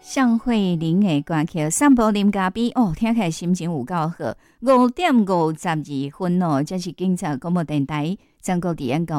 向慧玲的歌曲《散步啉咖啡》哦，听起来心情有够好。5:52哦，这是警察广播电台全国第一